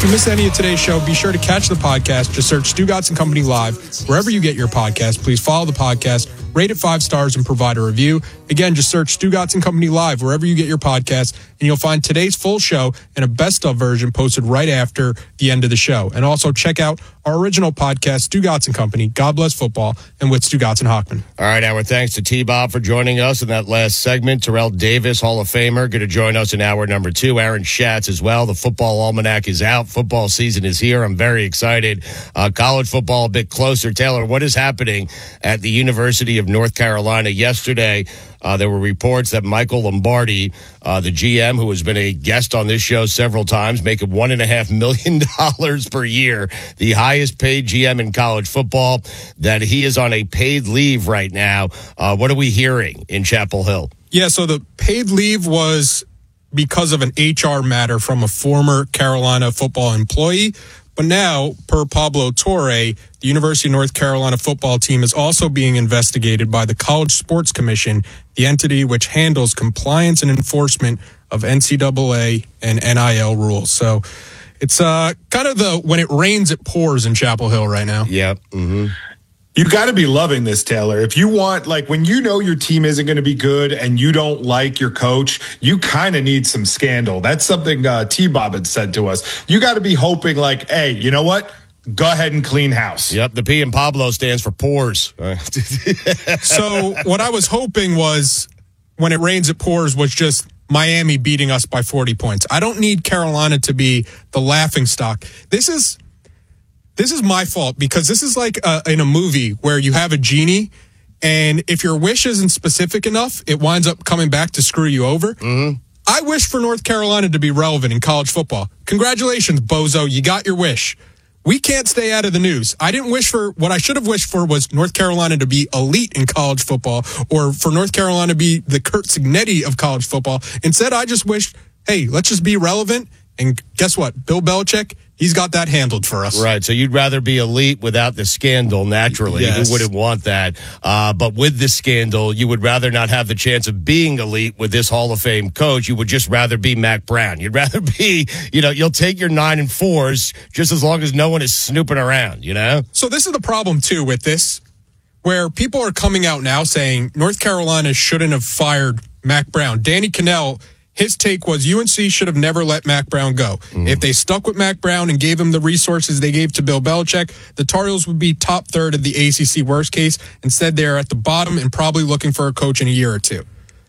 you missed any of today's show, be sure to catch the podcast. Just search Stugotz and Company Live. Wherever you get your podcast, please follow the podcast, rate it 5 stars, and provide a review. Again, just search Stugotz and Company Live wherever you get your podcast, and you'll find today's full show and a best-of version posted right after the end of the show. And also check out our original podcast, Stugotz and Company, God Bless Football, and with Stugotz and Hochman. All right, our thanks to T-Bob for joining us in that last segment. Terrell Davis, Hall of Famer, going to join us in hour number 2. Aaron Schatz as well. The football almanac is out. Football season is here. I'm very excited. College football a bit closer. Taylor, what is happening at the University of North Carolina? Yesterday, there were reports that Michael Lombardi, the GM, who has been a guest on this show several times, making $1.5 million per year, the highest paid GM in college football, that he is on a paid leave right now. What are we hearing in Chapel Hill? Yeah, so the paid leave was because of an HR matter from a former Carolina football employee. But now, per Pablo Torre, the University of North Carolina football team is also being investigated by the College Sports Commission, the entity which handles compliance and enforcement of NCAA and NIL rules. So it's kind of the when it rains, it pours in Chapel Hill right now. Yep. Mm-hmm. You got to be loving this, Taylor. If you want, like, when you know your team isn't going to be good and you don't like your coach, you kind of need some scandal. That's something T-Bob had said to us. You got to be hoping, like, hey, you know what? Go ahead and clean house. Yep, the P in Pablo stands for pores. So what I was hoping was when it rains, it pours was just Miami beating us by 40 points. I don't need Carolina to be the laughingstock. This is my fault because this is like in a movie where you have a genie, and if your wish isn't specific enough, it winds up coming back to screw you over. Mm-hmm. I wish for North Carolina to be relevant in college football. Congratulations, bozo. You got your wish. We can't stay out of the news. I didn't wish for what I should have wished for was North Carolina to be elite in college football, or for North Carolina to be the Curt Cignetti of college football. Instead, I just wished, hey, let's just be relevant. And guess what? Bill Belichick, he's got that handled for us. Right. So you'd rather be elite without the scandal, naturally. Yes. Who wouldn't want that? But with the scandal, you would rather not have the chance of being elite with this Hall of Fame coach. You would just rather be Mack Brown. You'd rather be, you'll take your 9 and 4s just as long as no one is snooping around, So this is the problem, too, with this, where people are coming out now saying North Carolina shouldn't have fired Mack Brown. Danny Cannell, his take was UNC should have never let Mack Brown go. Mm. If they stuck with Mack Brown and gave him the resources they gave to Bill Belichick, the Tar Heels would be top third of the ACC worst case. Instead, they're at the bottom and probably looking for a coach in a year or two.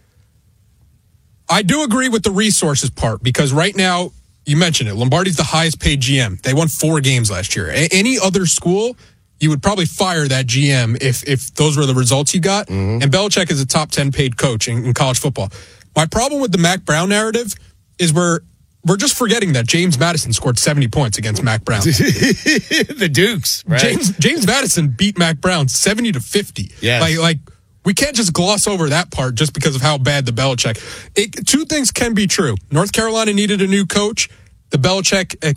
I do agree with the resources part because right now, you mentioned it, Lombardi's the highest paid GM. They won 4 games last year. Any other school, you would probably fire that GM if those were the results you got. Mm-hmm. And Belichick is a top 10 paid coach in college football. My problem with the Mack Brown narrative is we're just forgetting that James Madison scored 70 points against Mack Brown. The Dukes, right? James Madison beat Mack Brown 70-50. Yeah, like we can't just gloss over that part just because of how bad the Belichick. 2 things can be true. North Carolina needed a new coach. The Belichick